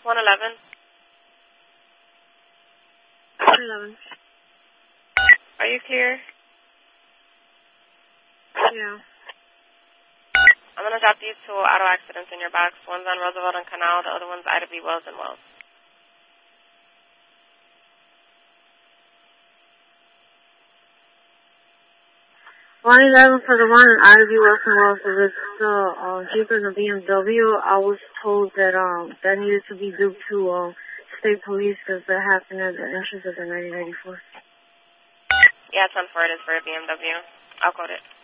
111. 11. Are you clear? Yeah. I'm going to drop these two auto accidents in your box. One's on Roosevelt and Canal. The other one's Ida B. Wells and Wells. 111 for the one in Ida B. Wells and Wells. If it's the Jeep and the BMW, I was told that that needed to be due to state police because that happened at the entrance of the 1994. Yeah, 10-4 it is for a BMW. I'll quote it.